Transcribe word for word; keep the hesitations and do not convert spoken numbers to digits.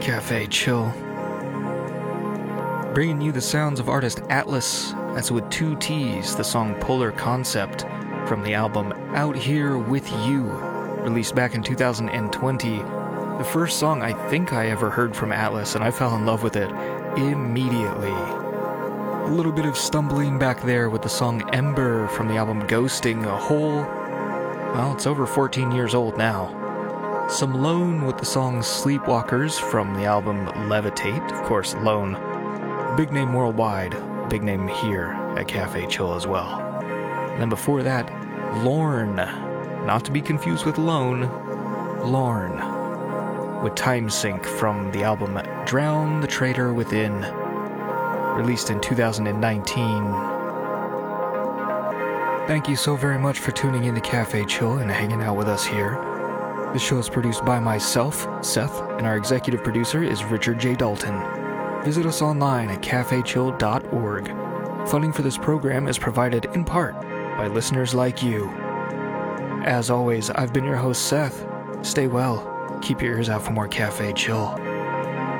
Cafe Chill. Bringing you the sounds of artist Atlas, that's with two T's, the song Polar Concept from the album Out Here With You, released back in two thousand twenty. The first song I think I ever heard from Atlas, and I fell in love with it immediately. A little bit of stumbling back there with the song Ember from the album Ghosting, a whole, well, it's over fourteen years old now. Some Lone with the song Sleepwalkers from the album Levitate, of course, Lone. Big name worldwide, big name here at Cafe Chill as well. And then before that, Lorne, not to be confused with Lone, Lorne, with Time Sync from the album Drown the Traitor Within, released in two thousand nineteen. Thank you so very much for tuning in to Cafe Chill and hanging out with us here. The show is produced by myself, Seth, and our executive producer is Richard J. Dalton. Visit us online at cafe chill dot org. Funding for this program is provided in part by listeners like you. As always, I've been your host, Seth. Stay well. Keep your ears out for more Cafe Chill.